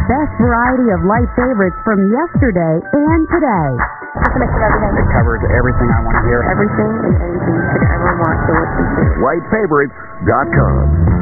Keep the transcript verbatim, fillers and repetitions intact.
best variety of light favorites from yesterday and today. It's a mix of everything. It covers everything I want to hear. Everything and anything you could ever want to listen to. white favorites dot com.